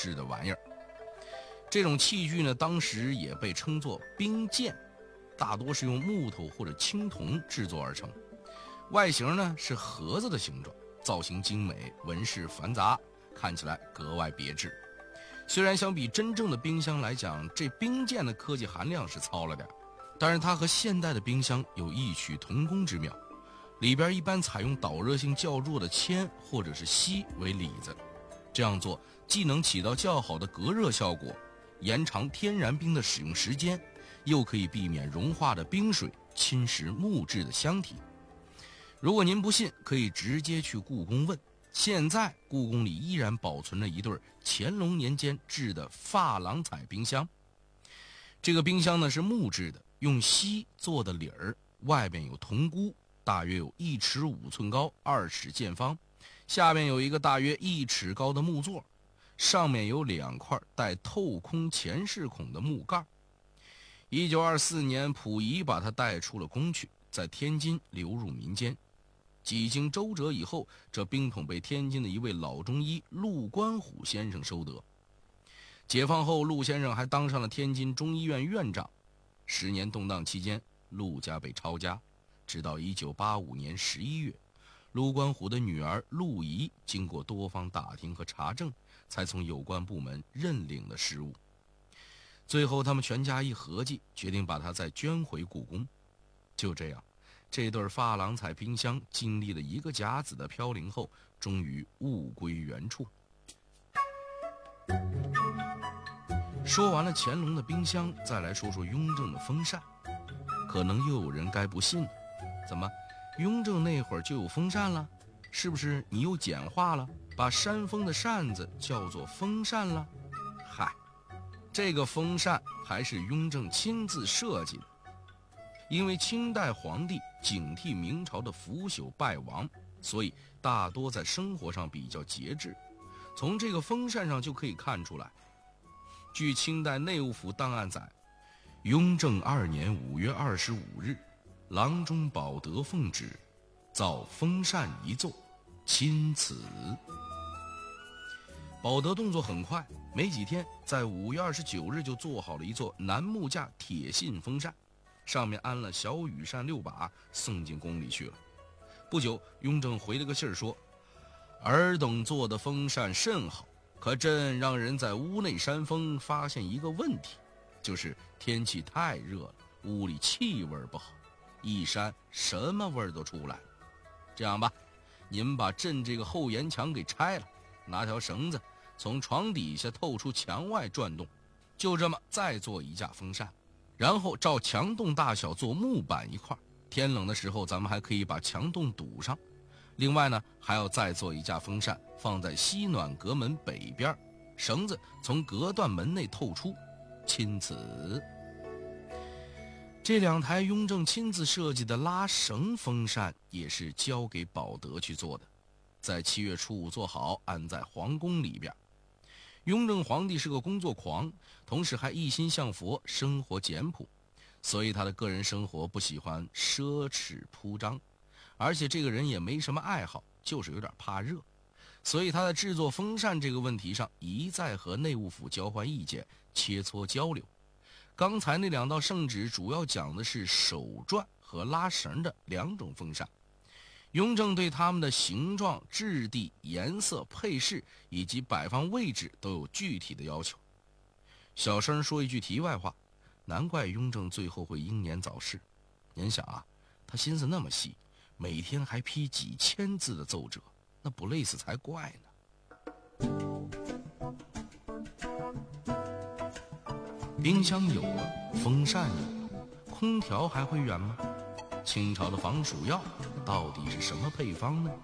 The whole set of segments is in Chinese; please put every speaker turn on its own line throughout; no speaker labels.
制的玩意儿。这种器具呢，当时也被称作冰剑，大多是用木头或者青铜制作而成，外形呢是盒子的形状，造型精美，纹饰繁杂，看起来格外别致。虽然相比真正的冰箱来讲，这冰剑的科技含量是糙了点，但是它和现代的冰箱有异曲同工之妙。里边一般采用导热性较弱的铅或者是锡为里子，这样做既能起到较好的隔热效果，延长天然冰的使用时间，又可以避免融化的冰水侵蚀木质的箱体。如果您不信，可以直接去故宫问，现在故宫里依然保存着一对乾隆年间制的珐琅彩冰箱。这个冰箱呢是木质的，用锡做的里儿，外面有铜箍，大约有1尺5寸高，2尺见方，下面有一个大约1尺高的木座，上面有2块带透空前视孔的木盖。1924年，溥仪把它带出了宫去，在天津流入民间。几经周折以后，这冰桶被天津的一位老中医陆观虎先生收得。解放后，陆先生还当上了天津中医院院长。10年动荡期间，陆家被抄家，直到1985年11月，陆观虎的女儿陆仪经过多方打听和查证，才从有关部门认领了失物。最后他们全家一合计，决定把它再捐回故宫。就这样，这对珐琅彩冰箱经历了1个甲子的飘零后，终于物归原处。说完了乾隆的冰箱，再来说说雍正的风扇。可能又有人该不信了，怎么雍正那会儿就有风扇了？是不是你又简化了，把扇风的扇子叫做风扇了？嗨，这个风扇还是雍正亲自设计的。因为清代皇帝警惕明朝的腐朽败亡，所以大多在生活上比较节制，从这个风扇上就可以看出来。据清代内务府档案载，雍正2年5月25日，郎中保德奉旨，造风扇1座，钦此。保德动作很快，没几天，在5月29日就做好了一座楠木架铁信风扇，上面安了小羽扇6把，送进宫里去了。不久，雍正回了个信儿说：“尔等做的风扇甚好，可朕让人在屋内扇风，发现一个问题，就是天气太热了，屋里气味不好，一扇什么味儿都出来了。这样吧，您把朕这个后檐墙给拆了，拿条绳子从床底下透出墙外转动，就这么再做一架风扇，然后照墙洞大小做木板1块，天冷的时候咱们还可以把墙洞堵上。另外呢，还要再做一架风扇，放在西暖阁门北边，绳子从隔断门内透出，钦此。”这2台雍正亲自设计的拉绳风扇也是交给保德去做的，在7月初5做好，安在皇宫里边。雍正皇帝是个工作狂，同时还一心向佛，生活简朴，所以他的个人生活不喜欢奢侈铺张，而且这个人也没什么爱好，就是有点怕热，所以他在制作风扇这个问题上一再和内务府交换意见，切磋交流。刚才那2道圣旨主要讲的是手转和拉绳的2种风扇，雍正对它们的形状、质地、颜色、配饰以及摆放位置都有具体的要求。小声说一句题外话，难怪雍正最后会英年早逝。您想啊，他心思那么细，每天还批几千字的奏折，那不累死才怪呢。冰箱有了，风扇有了，空调还会远吗？清朝的防暑药到底是什么配方呢？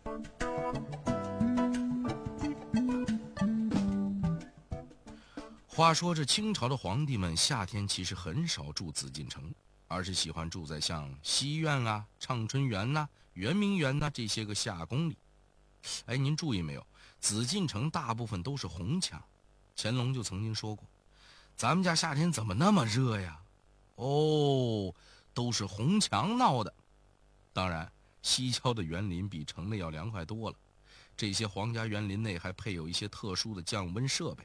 话说这清朝的皇帝们夏天其实很少住紫禁城，而是喜欢住在像西苑啊、畅春园啊、圆明园啊这些个夏宫里。您注意没有，紫禁城大部分都是红墙。乾隆就曾经说过，咱们家夏天怎么那么热呀？哦，都是红墙闹的。当然，西郊的园林比城内要凉快多了，这些皇家园林内还配有一些特殊的降温设备，